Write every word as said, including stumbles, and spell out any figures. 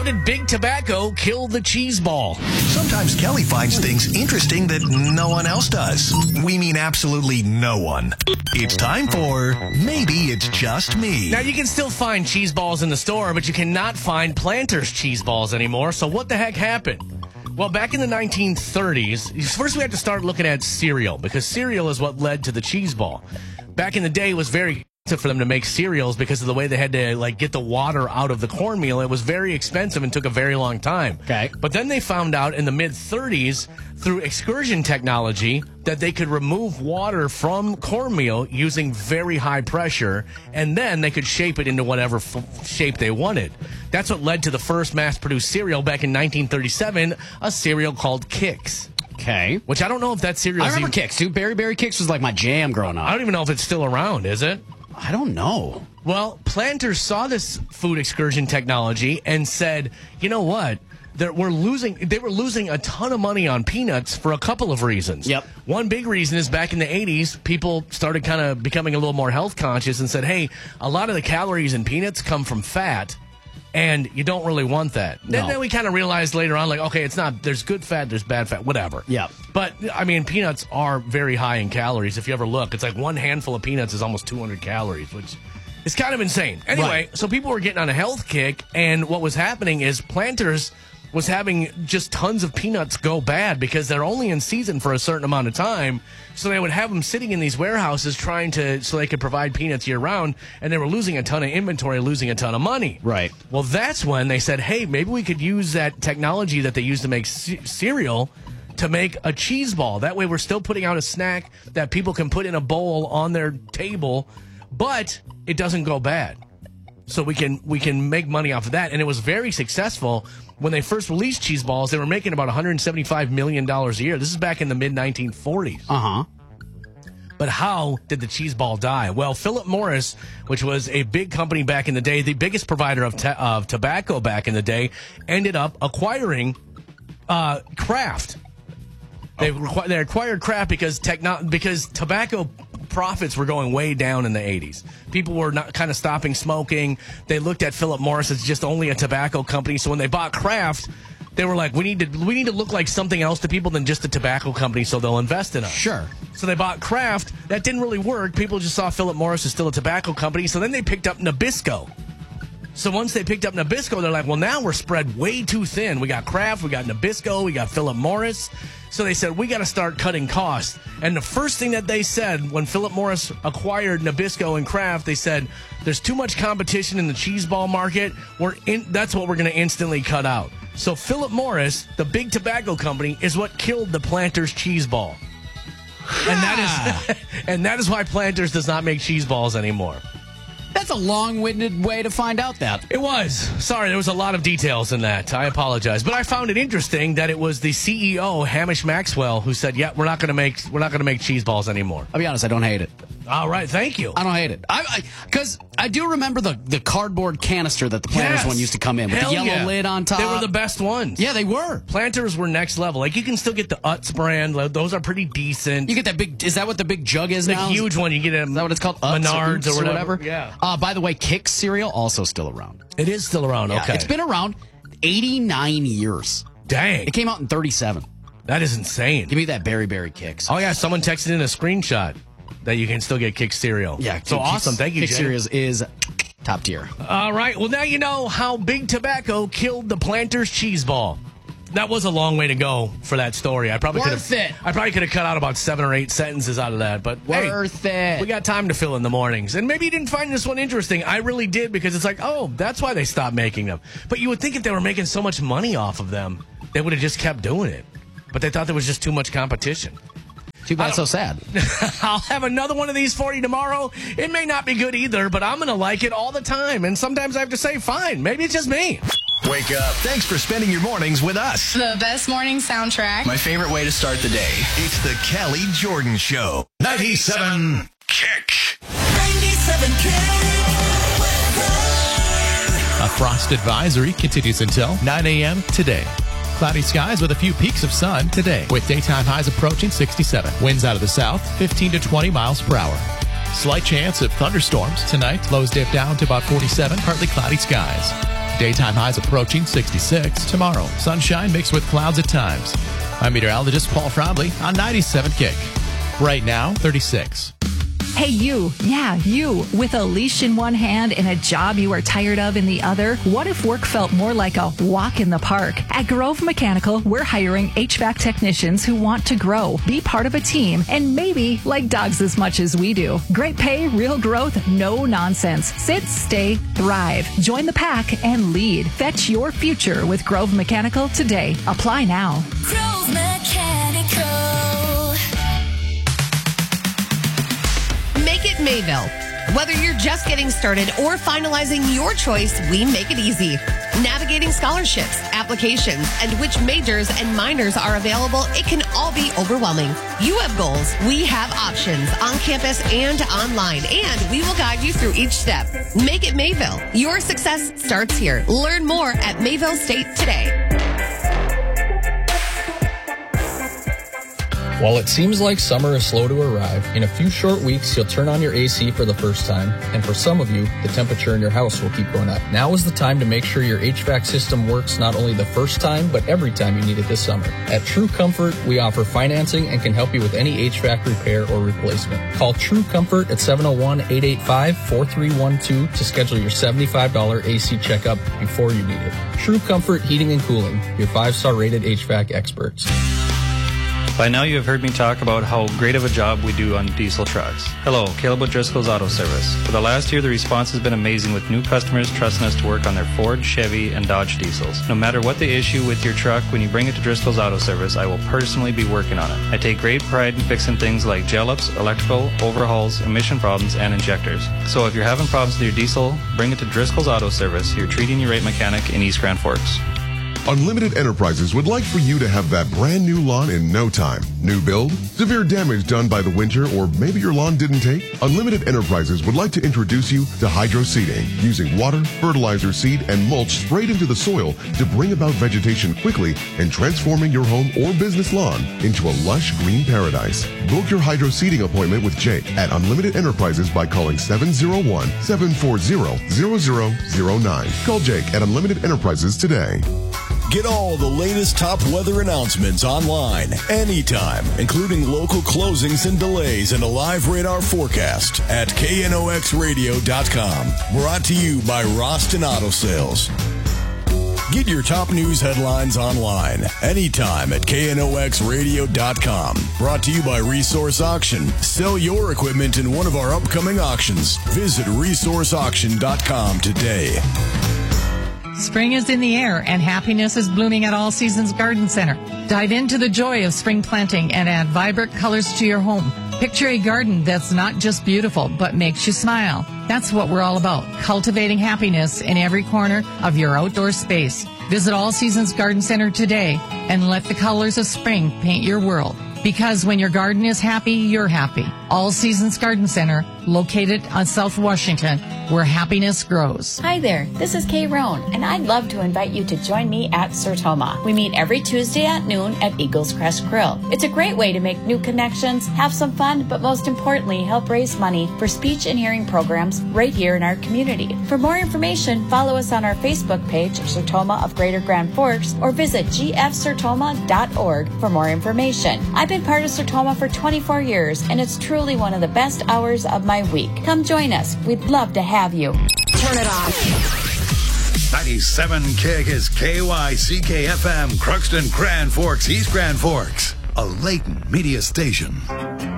How did Big Tobacco kill the cheese ball? Sometimes Kelly finds things interesting that no one else does. We mean absolutely no one. It's time for Maybe It's Just Me. Now, you can still find cheese balls in the store, but you cannot find Planters cheese balls anymore. So what the heck happened? Well, back in the nineteen thirties, first we had to start looking at cereal, because cereal is what led to the cheese ball. Back in the day, it was very for them to make cereals because of the way they had to like get the water out of the cornmeal. It was very expensive and took a very long time. Okay. But then they found out in the mid thirties through excursion technology that they could remove water from cornmeal using very high pressure, and then they could shape it into whatever f- shape they wanted. That's what led to the first mass-produced cereal back in nineteen thirty-seven, a cereal called Kix. Okay. Which I don't know if that cereal I is remember even, Kix, too. Berry Berry Kix was like my jam growing up. I don't even know if it's still around, is it? I don't know. Well, Planters saw this food excursion technology and said, you know what? They're, we're losing. They were losing a ton of money on peanuts for a couple of reasons. Yep. One big reason is back in the eighties, people started kind of becoming a little more health conscious and said, hey, a lot of the calories in peanuts come from fat, and you don't really want that. No. Then, then we kind of realized later on, like, okay, it's not, there's good fat, there's bad fat, whatever. Yeah. But, I mean, peanuts are very high in calories. If you ever look, it's like one handful of peanuts is almost two hundred calories, which is kind of insane. Anyway, Right. so people were getting on a health kick, and what was happening is Planters was having just tons of peanuts go bad because they're only in season for a certain amount of time. So they would have them sitting in these warehouses trying to, so they could provide peanuts year round, and they were losing a ton of inventory, losing a ton of money. Right. Well, that's when they said, hey, maybe we could use that technology that they use to make c- cereal to make a cheese ball. That way we're still putting out a snack that people can put in a bowl on their table, but it doesn't go bad. So we can we can make money off of that. And it was very successful. When they first released cheese balls, they were making about one hundred seventy-five million dollars a year. This is back in the mid nineteen forties. Uh-huh. But how did the cheese ball die? Well, Philip Morris, which was a big company back in the day, the biggest provider of, ta- of tobacco back in the day, ended up acquiring uh, Kraft. They, requ- they acquired Kraft because techno- because tobacco profits were going way down in the eighties. People were not kind of stopping smoking. They looked at Philip Morris as just only a tobacco company. So when they bought Kraft, they were like, we need to we need to look like something else to people than just a tobacco company, so they'll invest in us. Sure. So they bought Kraft. That didn't really work. People just saw Philip Morris as still a tobacco company. So then they picked up Nabisco. So once they picked up Nabisco, they're like, well, now we're spread way too thin. We got Kraft, we got Nabisco, we got Philip Morris. So they said, we got to start cutting costs. And the first thing that they said when Philip Morris acquired Nabisco and Kraft, they said, there's too much competition in the cheese ball market. We're in, that's what we're going to instantly cut out. So Philip Morris, the big tobacco company, is what killed the Planters cheese ball. And that is and that is why Planters does not make cheese balls anymore. That's a long-winded way to find out that. It was. Sorry, there was a lot of details in that. I apologize, but I found it interesting that it was the C E O, Hamish Maxwell, who said, "Yeah, we're not going to make we're not going to make cheese balls anymore." I'll be honest, I don't hate it. All right, thank you. I don't hate it. I because I, I do remember the, the cardboard canister that the Planters Yes. one used to come in with Hell the yellow yeah. lid on top. They were the best ones. Yeah, they were. Planters were next level. Like, you can still get the Utz brand. Those are pretty decent. You get that big. Is that what the big jug is the now? huge one. You get a Is that what it's called? Utz Menards or, or whatever. whatever. Yeah. Uh, by the way, Kix cereal also still around. It is still around. Yeah, Okay. it's been around eighty-nine years. Dang. It came out in thirty-seven. That is insane. Give me that Berry Berry Kix. Oh yeah, someone texted in a screenshot that you can still get Kix cereal. Yeah. So Kix- awesome. Thank you, Kix Jay. cereal is, is top tier. All right. Well, now you know how Big Tobacco killed the Planters cheese ball. That was a long way to go for that story. I probably could Worth have. it. I probably could have cut out about seven or eight sentences out of that. But hey, Worth it. we got time to fill in the mornings. And maybe you didn't find this one interesting. I really did, because it's like, oh, that's why they stopped making them. But you would think if they were making so much money off of them, they would have just kept doing it. But they thought there was just too much competition. Too bad, so sad. I'll have another one of these for you tomorrow. It may not be good either, but I'm going to like it all the time. And sometimes I have to say, fine, maybe it's just me. Wake up. Thanks for spending your mornings with us. The best morning soundtrack. My favorite way to start the day. It's the Kelly Jordan Show. ninety-seven Kick. ninety-seven A frost advisory continues until nine a.m. today. Cloudy skies with a few peaks of sun today, with daytime highs approaching sixty-seven. Winds out of the south, fifteen to twenty miles per hour. Slight chance of thunderstorms tonight. Lows dip down to about forty-seven. Partly cloudy skies. daytime highs approaching sixty-six. Tomorrow, sunshine mixed with clouds at times. I'm meteorologist Paul Frobley on ninety-seven Kick. Right now, thirty-six. Hey, you. Yeah, you. With a leash in one hand and a job you are tired of in the other, what if work felt more like a walk in the park? At Grove Mechanical, we're hiring H V A C technicians who want to grow, be part of a team, and maybe like dogs as much as we do. Great pay, real growth, no nonsense. Sit, stay, thrive. Join the pack and lead. Fetch your future with Grove Mechanical today. Apply now. Grove Mechanical. Make it Mayville. Whether you're just getting started or finalizing your choice, we make it easy. Navigating scholarships, applications, and which majors and minors are available, it can all be overwhelming. You have goals, we have options on campus and online, and we will guide you through each step. Make it Mayville. Your success starts here. Learn more at Mayville State today. While it seems like summer is slow to arrive, in a few short weeks, you'll turn on your A C for the first time, and for some of you, the temperature in your house will keep going up. Now is the time to make sure your H V A C system works not only the first time, but every time you need it this summer. At True Comfort, we offer financing and can help you with any H V A C repair or replacement. Call True Comfort at seven oh one, eight eight five, four three one two to schedule your seventy-five dollars A C checkup before you need it. True Comfort Heating and Cooling, your five-star rated H V A C experts. By now you have heard me talk about how great of a job we do on diesel trucks. Hello, Caleb with Driscoll's Auto Service. For the last year, the response has been amazing with new customers trusting us to work on their Ford, Chevy, and Dodge diesels. No matter what the issue with your truck, when you bring it to Driscoll's Auto Service, I will personally be working on it. I take great pride in fixing things like gel-ups, electrical, overhauls, emission problems, and injectors. So if you're having problems with your diesel, bring it to Driscoll's Auto Service, your treating you right mechanic in East Grand Forks. Unlimited Enterprises would like for you to have that brand new lawn in no time. New build? Severe damage done by the winter, or maybe your lawn didn't take? Unlimited Enterprises would like to introduce you to hydro seeding, using water, fertilizer, seed, and mulch sprayed into the soil to bring about vegetation quickly and transforming your home or business lawn into a lush green paradise. Book your hydro seeding appointment with Jake at Unlimited Enterprises by calling seven oh one, seven four zero, zero zero zero nine. Call Jake at Unlimited Enterprises today. Get all the latest top weather announcements online, anytime, including local closings and delays and a live radar forecast at K N O X radio dot com. Brought to you by Roston Auto Sales. Get your top news headlines online, anytime at K N O X radio dot com. Brought to you by Resource Auction. Sell your equipment in one of our upcoming auctions. Visit resource auction dot com today. Spring is in the air and happiness is blooming at All Seasons Garden Center. Dive into the joy of spring planting and add vibrant colors to your home. Picture a garden that's not just beautiful, but makes you smile. That's what we're all about, cultivating happiness in every corner of your outdoor space. Visit All Seasons Garden Center today and let the colors of spring paint your world. Because when your garden is happy, you're happy. All Seasons Garden Center, located on South Washington, where happiness grows. Hi there, this is Kay Roan, and I'd love to invite you to join me at Sertoma. We meet every Tuesday at noon at Eagles Crest Grill. It's a great way to make new connections, have some fun, but most importantly, help raise money for speech and hearing programs right here in our community. For more information, follow us on our Facebook page, Sertoma of Greater Grand Forks, or visit g f sertoma dot org for more information. I've been part of Sertoma for twenty-four years, and it's truly one of the best hours of my week. Come join us. We'd love to have you. Turn it on. ninety-seven K is K Y C K F M, Crookston, Grand Forks, East Grand Forks, a Layton media station.